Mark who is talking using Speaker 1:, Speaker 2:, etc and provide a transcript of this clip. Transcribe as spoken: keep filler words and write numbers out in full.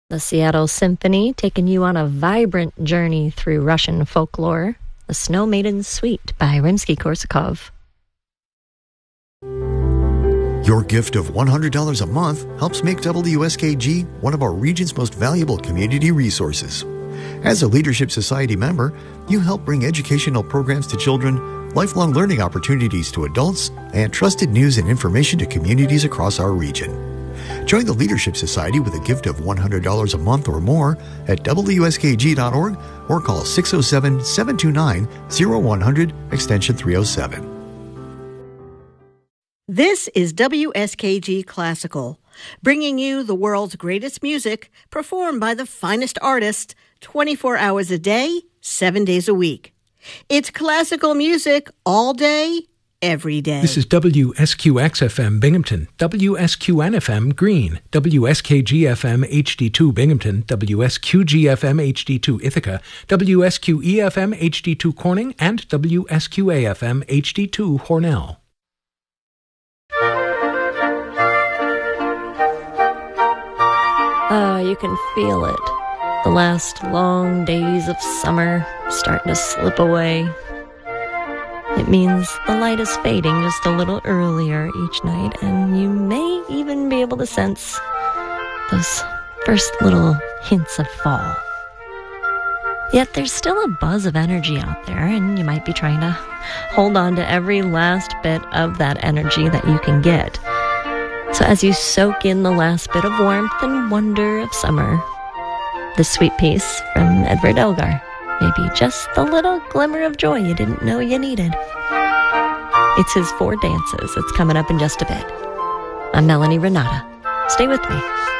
Speaker 1: The Seattle Symphony, taking you on a vibrant journey through Russian folklore. The Snow Maiden's Suite by Rimsky-Korsakov.
Speaker 2: Your gift of one hundred dollars a month helps make W S K G one of our region's most valuable community resources. As a Leadership Society member, you help bring educational programs to children, lifelong learning opportunities to adults, and trusted news and information to communities across our region. Join the Leadership Society with a gift of one hundred dollars a month or more at W S K G dot org or call six oh seven, seven two nine, oh one hundred, extension three oh seven.
Speaker 3: This is W S K G Classical, bringing you the world's greatest music performed by the finest artists twenty-four hours a day, seven days a week. It's classical music all day, every day.
Speaker 4: This is W S Q X F M Binghamton, W S Q N F M Green, W S K G F M H D two Binghamton, W S Q G F M H D two Ithaca, W S Q E F M H D two Corning, and W S Q A F M H D two Hornell.
Speaker 1: Oh, you can feel it. The last long days of summer starting to slip away. It means the light is fading just a little earlier each night, and you may even be able to sense those first little hints of fall. Yet there's still a buzz of energy out there, and you might be trying to hold on to every last bit of that energy that you can get. So as you soak in the last bit of warmth and wonder of summer, this sweet piece from Edward Elgar, maybe just the little glimmer of joy you didn't know you needed. It's his Four Dances. It's coming up in just a bit. I'm Melanie Renata. Stay with me.